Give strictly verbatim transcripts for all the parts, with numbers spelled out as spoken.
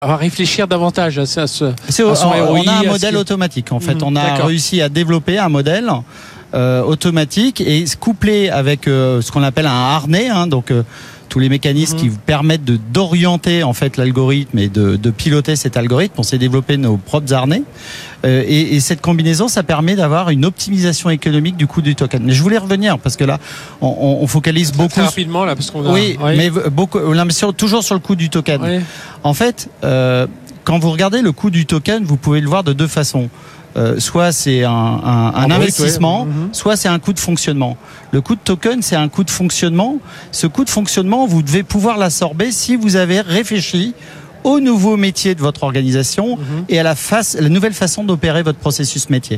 On va réfléchir davantage à, ça, à ce, C'est, à son on, R O I, on a un modèle qui... automatique. En fait, Mmh, on a d'accord. réussi à développer un modèle euh, automatique et couplé avec euh, ce qu'on appelle un harnais, hein, donc euh, tous les mécanismes mmh. qui vous permettent de d'orienter en fait l'algorithme et de, de piloter cet algorithme. On s'est développé nos propres harnais euh, et, et cette combinaison, ça permet d'avoir une optimisation économique du coût du token. Mais je voulais revenir parce que là, on, on focalise beaucoup très rapidement là parce qu'on a... oui, oui, mais beaucoup, là, mais sur, toujours sur le coût du token. Oui. En fait, euh, quand vous regardez le coût du token, vous pouvez le voir de deux façons. Euh, soit c'est un, un, un investissement, ouais. mm-hmm. soit c'est un coût de fonctionnement. Le coût de token, c'est un coût de fonctionnement. Ce coût de fonctionnement, vous devez pouvoir l'absorber si vous avez réfléchi au nouveau métier de votre organisation mm-hmm. et à la, face, la nouvelle façon d'opérer votre processus métier.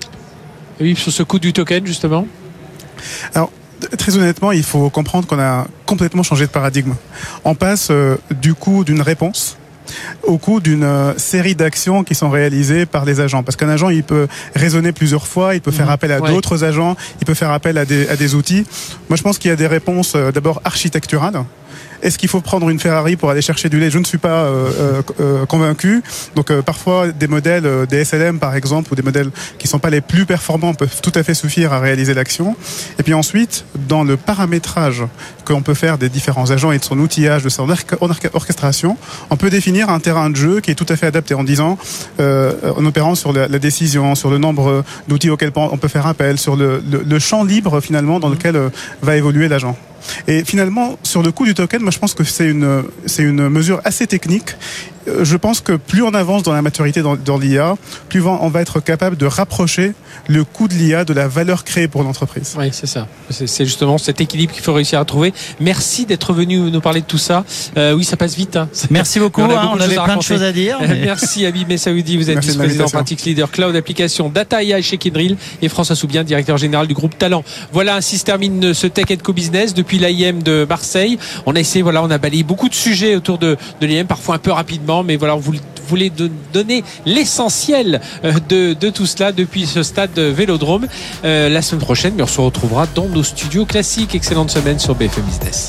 Oui, sur ce coût du token, justement. Alors, très honnêtement, il faut comprendre qu'on a complètement changé de paradigme. On passe euh, du coût d'une réponse au coût d'une euh, série d'actions qui sont réalisées par les agents. Parce qu'un agent, il peut raisonner plusieurs fois, il peut faire appel à ouais. d'autres agents, il peut faire appel à des, à des outils. Moi, je pense qu'il y a des réponses euh, d'abord architecturales. Est-ce qu'il faut prendre une Ferrari pour aller chercher du lait ? Je ne suis pas euh, euh, convaincu. Donc euh, parfois des modèles, euh, des S L M par exemple, ou des modèles qui ne sont pas les plus performants peuvent tout à fait suffire à réaliser l'action. Et puis ensuite, dans le paramétrage qu'on peut faire des différents agents et de son outillage, de son orchestration, on peut définir un terrain de jeu qui est tout à fait adapté en disant, euh, en opérant sur la, la décision, sur le nombre d'outils auxquels on peut faire appel, sur le, le, le champ libre finalement dans lequel euh, va évoluer l'agent. Et finalement, sur le coût du token, moi je pense que c'est une, c'est une mesure assez technique. Je pense que plus on avance dans la maturité dans, dans l'I A, plus on va être capable de rapprocher le coût de l'I A de la valeur créée pour l'entreprise. Oui, c'est ça. C'est, c'est justement cet équilibre qu'il faut réussir à trouver. Merci d'être venu nous parler de tout ça. Euh, oui, ça passe vite. Hein. Merci beaucoup. On, a beaucoup hein, on avait plein de choses à dire. Mais... Merci Habib Messaoudi. Vous êtes vice-président Practice Leader Cloud Application Data A I chez Kyndryl et François Soubien, directeur général du groupe Talent. Voilà, ainsi se termine ce Tech and Co Business depuis l'A I M de Marseille. On a essayé, voilà, on a balayé beaucoup de sujets autour de, de l'I A M, parfois un peu rapidement, mais voilà, on vous voulait donner l'essentiel de, de tout cela depuis ce stade Vélodrome. Euh, la semaine prochaine, mais on se retrouvera dans nos studios classiques. Excellente semaine sur B F M Business.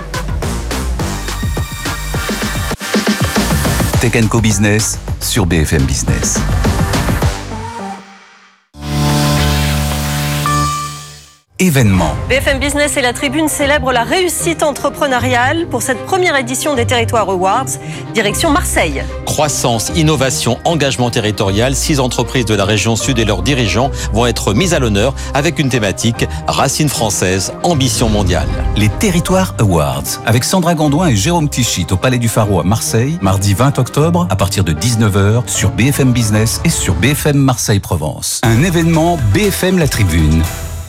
Tech and Co Business sur B F M Business. Événement. B F M Business et la Tribune célèbrent la réussite entrepreneuriale pour cette première édition des Territoires Awards, direction Marseille. Croissance, innovation, engagement territorial, six entreprises de la région sud et leurs dirigeants vont être mises à l'honneur avec une thématique racines françaises, ambition mondiale. Les Territoires Awards avec Sandra Gondouin et Jérôme Tichit au Palais du Pharo à Marseille, mardi vingt octobre à partir de dix-neuf heures sur B F M Business et sur B F M Marseille-Provence. Un événement B F M La Tribune.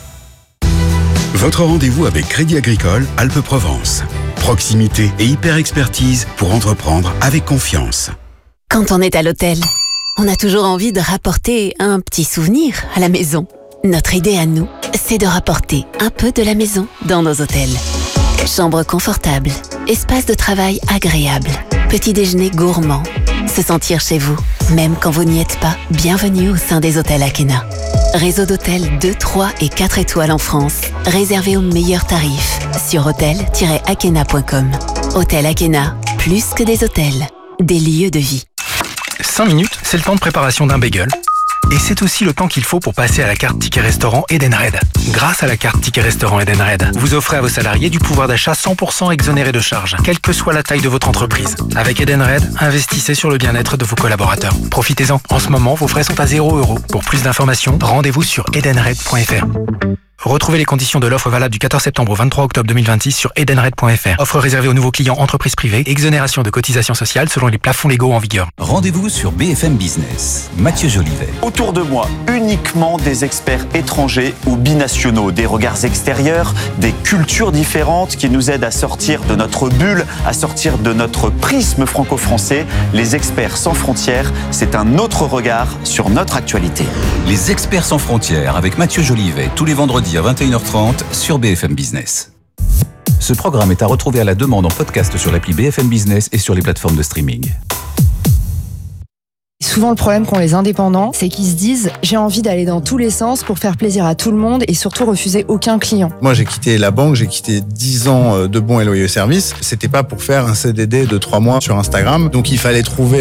Votre rendez-vous avec Crédit Agricole Alpes-Provence. Proximité et hyper-expertise pour entreprendre avec confiance. Quand on est à l'hôtel, on a toujours envie de rapporter un petit souvenir à la maison. Notre idée à nous, c'est de rapporter un peu de la maison dans nos hôtels. Chambre confortable, espace de travail agréable, petit déjeuner gourmand. Se sentir chez vous, même quand vous n'y êtes pas. Bienvenue au sein des hôtels Akena. Réseau d'hôtels deux, trois et quatre étoiles en France. Réservé aux meilleurs tarifs sur hôtel tiret akena point com. Hôtel Akena, plus que des hôtels, des lieux de vie. cinq minutes, c'est le temps de préparation d'un bagel. Et c'est aussi le temps qu'il faut pour passer à la carte Ticket Restaurant Edenred. Grâce à la carte Ticket Restaurant Edenred, vous offrez à vos salariés du pouvoir d'achat cent pour cent exonéré de charges, quelle que soit la taille de votre entreprise. Avec Edenred, investissez sur le bien-être de vos collaborateurs. Profitez-en. En ce moment, vos frais sont à zéro euro. Pour plus d'informations, rendez-vous sur edenred point f r. Retrouvez les conditions de l'offre valable du quatorze septembre au vingt-trois octobre deux mille vingt-six sur edenred point f r. Offre réservée aux nouveaux clients entreprises privées. Exonération de cotisations sociales selon les plafonds légaux en vigueur. Rendez-vous sur B F M Business. Mathieu Jolivet. Autour de moi, uniquement des experts étrangers ou binationaux, des regards extérieurs, des cultures différentes qui nous aident à sortir de notre bulle, à sortir de notre prisme franco-français. Les experts sans frontières, c'est un autre regard sur notre actualité. Les experts sans frontières avec Mathieu Jolivet, tous les vendredis à vingt et une heures trente sur B F M Business. Ce programme est à retrouver à la demande en podcast sur l'appli B F M Business et sur les plateformes de streaming. Souvent, le problème qu'ont les indépendants, c'est qu'ils se disent « j'ai envie d'aller dans tous les sens pour faire plaisir à tout le monde et surtout refuser aucun client ». Moi, j'ai quitté la banque, j'ai quitté dix ans de bons et loyaux services. C'était pas pour faire un C D D de trois mois sur Instagram. Donc, il fallait trouver